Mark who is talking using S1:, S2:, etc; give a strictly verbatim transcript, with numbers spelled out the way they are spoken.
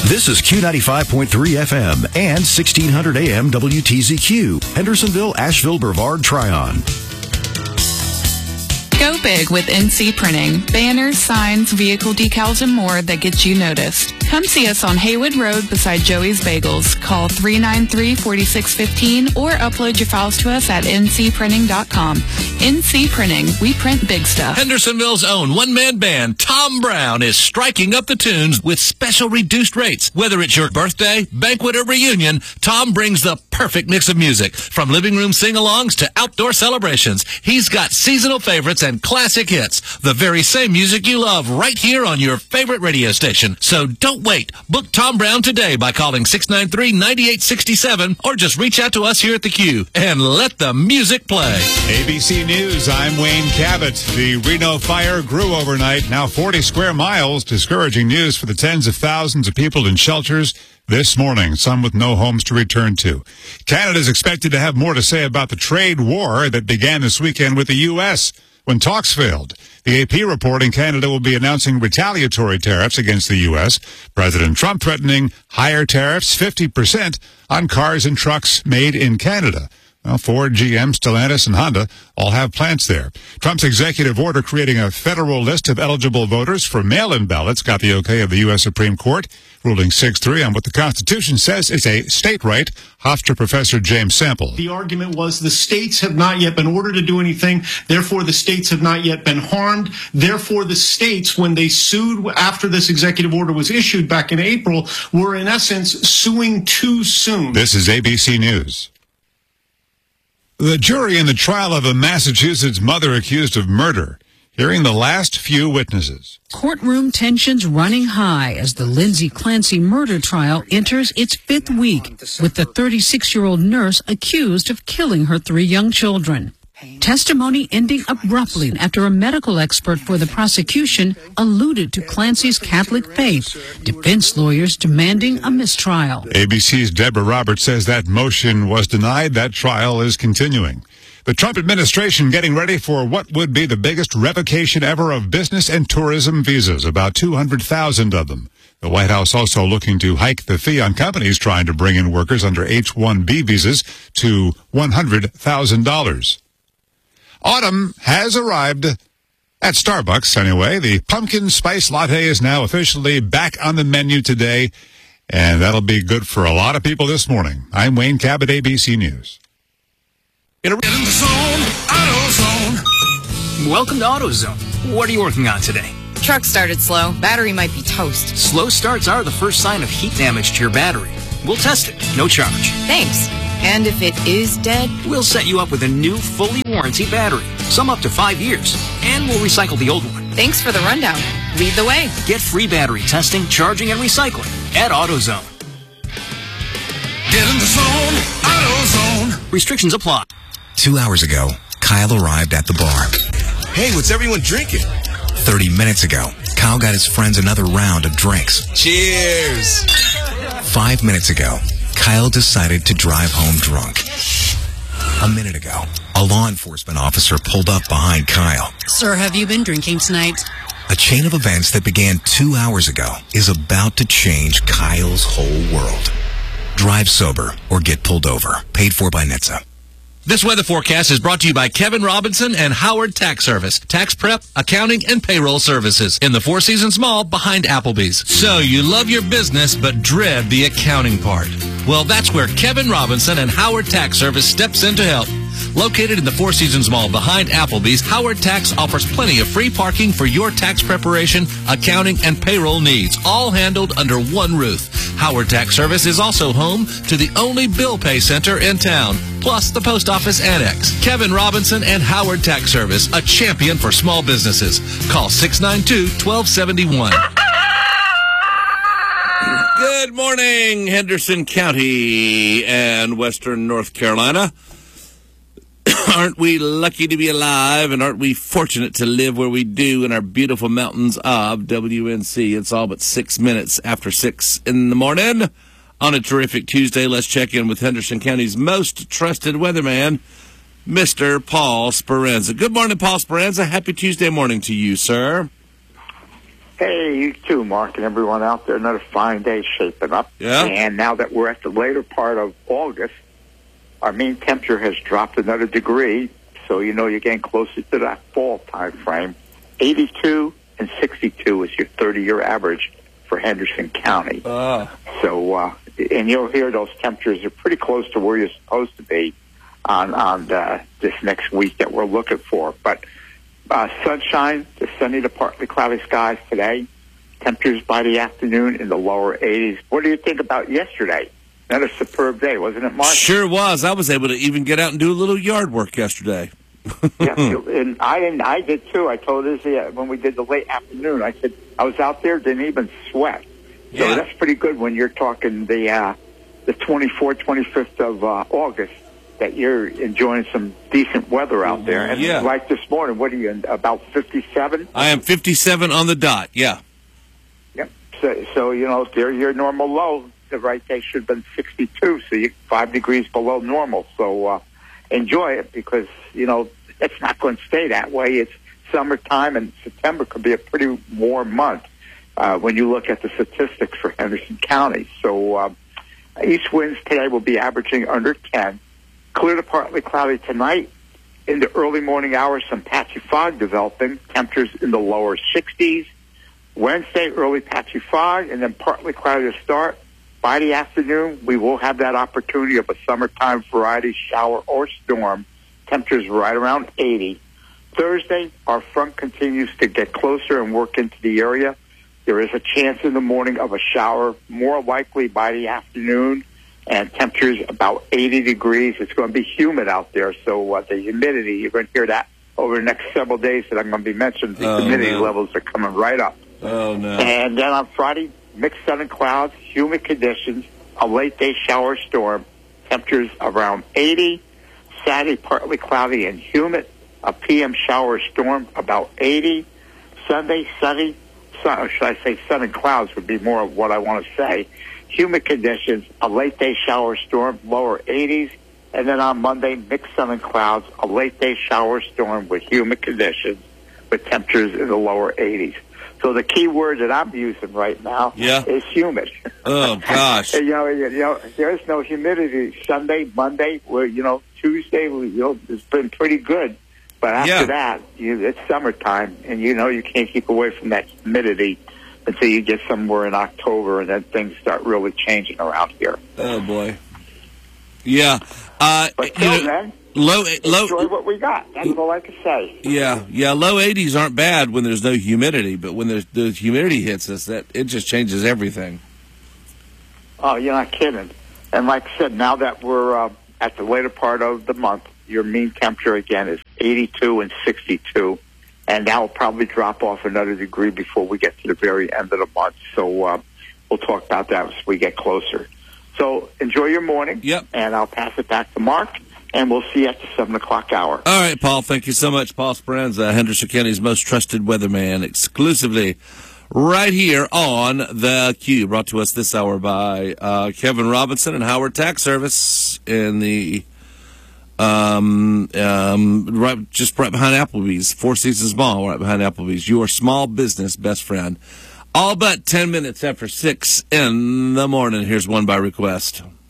S1: This is Q ninety-five point three F M and sixteen hundred A M W T Z Q, Hendersonville, Asheville, Brevard, Tryon.
S2: Go big with N C Printing. Banners, signs, vehicle decals, and more that get you noticed. Come see us on Haywood Road beside Joey's Bagels. Call three nine three, four six one five or upload your files to us at n c printing dot com. N C Printing. We print big stuff.
S3: Hendersonville's own one-man band, Tom Brown, is striking up the tunes with special reduced rates. Whether it's your birthday, banquet, or reunion, Tom brings the perfect mix of music. From living room sing-alongs to outdoor celebrations, he's got seasonal favorites and classic hits. The very same music you love right here on your favorite radio station. So don't wait. Book Tom Brown today by calling six nine three, nine eight six seven or just reach out to us here at the Q and let the music play.
S4: A B C News, I'm Wayne Cabot. The Reno fire grew overnight, now forty square miles. Discouraging news for the tens of thousands of people in shelters this morning, some with no homes to return to. Canada is expected to have more to say about the trade war that began this weekend with the U S when talks failed. The A P reporting Canada will be announcing retaliatory tariffs against the U S. President Trump threatening higher tariffs, fifty percent, on cars and trucks made in Canada. Well, Ford, G M, Stellantis, and Honda all have plants there. Trump's executive order creating a federal list of eligible voters for mail-in ballots got the okay of the U S Supreme Court, ruling six three on what the Constitution says is a state right. Hofstra professor James Sample.
S5: The argument was the states have not yet been ordered to do anything. Therefore, the states have not yet been harmed. Therefore, the states, when they sued after this executive order was issued back in April, were in essence suing too soon.
S4: This is A B C News. The jury in the trial of a Massachusetts mother accused of murder, hearing the last few witnesses.
S6: Courtroom tensions running high as the Lindsay Clancy murder trial enters its fifth week, with the thirty-six-year-old nurse accused of killing her three young children. Testimony ending abruptly after a medical expert for the prosecution alluded to Clancy's Catholic faith, defense lawyers demanding a mistrial.
S4: A B C's Deborah Roberts says that motion was denied. That trial is continuing. The Trump administration getting ready for what would be the biggest revocation ever of business and tourism visas, about two hundred thousand of them. The White House also looking to hike the fee on companies trying to bring in workers under H one B visas to one hundred thousand dollars. Autumn has arrived at Starbucks, anyway. The pumpkin spice latte is now officially back on the menu today, and that'll be good for a lot of people this morning. I'm Wayne Cabot, A B C News.
S7: Get in the zone, AutoZone. Welcome to AutoZone. What are you working on today?
S8: Truck started slow. Battery might be toast.
S7: Slow starts are the first sign of heat damage to your battery. We'll test it, no charge.
S8: Thanks. And if it is dead?
S7: We'll set you up with a new, fully warranty battery. Some up to five years. And we'll recycle the old one.
S8: Thanks for the rundown. Lead the way.
S7: Get free battery testing, charging, and recycling at AutoZone. Get in the zone, AutoZone. Restrictions apply.
S9: Two hours ago, Kyle arrived at the bar.
S10: Hey, what's everyone drinking?
S9: Thirty minutes ago, Kyle got his friends another round of drinks.
S10: Cheers!
S9: Five minutes ago, Kyle decided to drive home drunk. A minute ago, a law enforcement officer pulled up behind Kyle.
S11: Sir, have you been drinking tonight?
S9: A chain of events that began two hours ago is about to change Kyle's whole world. Drive sober or get pulled over. Paid for by N H T S A.
S3: This weather forecast is brought to you by Kevin Robinson and Howard Tax Service. Tax prep, accounting, and payroll services. In the Four Seasons Mall behind Applebee's. So you love your business but dread the accounting part. Well, that's where Kevin Robinson and Howard Tax Service steps in to help. Located in the Four Seasons Mall behind Applebee's, Howard Tax offers plenty of free parking for your tax preparation, accounting, and payroll needs, all handled under one roof. Howard Tax Service is also home to the only bill pay center in town, plus the post office annex. Kevin Robinson and Howard Tax Service, a champion for small businesses. Call six nine two, one two seven one. Good morning, Henderson County and Western North Carolina. Aren't we lucky to be alive, and aren't we fortunate to live where we do in our beautiful mountains of W N C? It's all but six minutes after six in the morning. On a terrific Tuesday, let's check in with Henderson County's most trusted weatherman, Mister Paul Speranza. Good morning, Paul Speranza. Happy Tuesday morning to you, sir.
S12: Hey, you too, Mark, and everyone out there. Another fine day shaping up.
S13: Yeah.
S12: And now that we're at the later part of August, our mean temperature has dropped another degree, so you know you're getting closer to that fall time frame. eighty-two and sixty-two is your thirty-year average for Henderson County.
S13: Uh.
S12: So, uh, and you'll hear those temperatures are pretty close to where you're supposed to be on on uh, this next week that we're looking for. But uh, sunshine, the sunny to partly cloudy skies today. Temperatures by the afternoon in the lower eighties. What do you think about yesterday? Another superb day, wasn't it, Mark?
S13: Sure was. I was able to even get out and do a little yard work yesterday.
S12: Yeah, and I and I did too. I told Izzy uh, when we did the late afternoon. I said I was out there, didn't even sweat. So
S13: Yeah.
S12: that's pretty good when you're talking the uh, the twenty-fourth, twenty-fifth of uh, August. That you're enjoying some decent weather out there. And
S13: Yeah.
S12: like this morning, what are you in, about fifty-seven?
S13: I am fifty-seven on the dot, yeah.
S12: Yep. So, so you know, if they're your normal low, the right day should have been sixty-two. So you're five degrees below normal. So uh, enjoy it because, you know, it's not going to stay that way. It's summertime, and September could be a pretty warm month uh, when you look at the statistics for Henderson County. So uh, east winds today will be averaging under ten. Clear to partly cloudy tonight. In the early morning hours, some patchy fog developing. Temperatures in the lower sixties. Wednesday, early patchy fog, and then partly cloudy to start. By the afternoon, we will have that opportunity of a summertime variety shower or storm. Temperatures right around eighty. Thursday, our front continues to get closer and work into the area. There is a chance in the morning of a shower, more likely by the afternoon, and temperatures about eighty degrees. It's going to be humid out there, so uh, the humidity, you're going to hear that over the next several days that I'm going to be mentioning. The
S13: Oh,
S12: humidity
S13: no.
S12: levels are coming right up.
S13: Oh, no.
S12: And then on Friday, mixed sun and clouds, humid conditions, a late day shower storm, temperatures around eighty. Saturday, partly cloudy and humid, a P M shower storm about eighty. Sunday, sunny, sun, or should I say sun and clouds would be more of what I want to say. Humid conditions, a late day shower storm, lower eighties. And then on Monday, mixed sun and clouds, a late day shower storm with humid conditions with temperatures in the lower eighties. So the key word that I'm using right now
S13: Yeah.
S12: is humid.
S13: Oh, gosh.
S12: you know, you know, there is no humidity Sunday, Monday, where, you know, Tuesday, you know, it's been pretty good. But after
S13: Yeah.
S12: that, you, it's summertime, and you know you can't keep away from that humidity until you get somewhere in October, and then things start really changing around here.
S13: Oh, boy. Yeah. Uh,
S12: But
S13: you
S12: till
S13: know,
S12: then,
S13: low, low,
S12: enjoy what we got. That's all I can say.
S13: yeah, yeah. Low eighties aren't bad when there's no humidity, but when there's, the humidity hits us, that it just changes everything.
S12: Oh, you're not kidding. And like I said, now that we're uh, at the later part of the month, your mean temperature again is eighty-two and sixty-two. And that will probably drop off another degree before we get to the very end of the month. So uh, we'll talk about that as we get closer. So enjoy your morning.
S13: Yep.
S12: And I'll pass it back to Mark, and we'll see you at the seven o'clock hour.
S13: All right, Paul, thank you so much. Paul Speranza, Henderson County's most trusted weatherman, exclusively right here on The Q, brought to us this hour by uh, Kevin Robinson and Howard Tax Service in the um, um, right, just right behind Applebee's, Four Seasons Mall, right behind Applebee's, your small business best friend. All but ten minutes after six in the morning. Here's one by request.